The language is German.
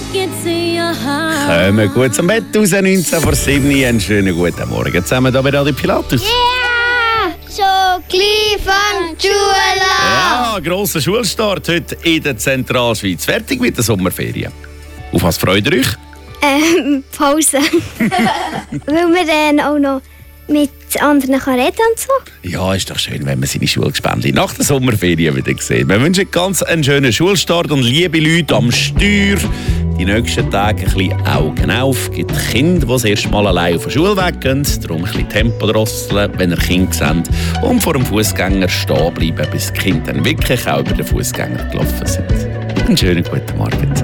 Kommen gut zum Bett raus, 19 vor 7 Uhr. Einen schönen guten Morgen zusammen hier bei Radio Pilatus. Yeah! Schon gleich fängt die Schule an. Ja, grosser Schulstart heute in der Zentralschweiz. Fertig mit der Sommerferien. Auf was freut ihr euch? Pause. Weil man dann auch noch mit anderen kann reden und so. Ja, ist doch schön, wenn man seine Schulgespendli nach der Sommerferien wieder sieht. Wir wünschen ganz einen schönen Schulstart und liebe Leute am Steuer. Die nächsten Tage ein bisschen Augen auf. Es gibt Kinder, die das erste Mal allein auf den Schulweg gehen. Darum ein bisschen Tempo drosseln, wenn ihr Kinder seht. Und vor dem Fußgänger stehen bleiben, bis die Kinder dann wirklich auch über den Fußgänger gelaufen sind. Einen schönen guten Morgen.